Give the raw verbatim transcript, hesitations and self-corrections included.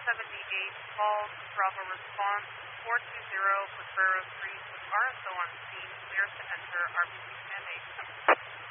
seventy-eight, call Bravo response four two zero, Potrero Street with R S O on scene.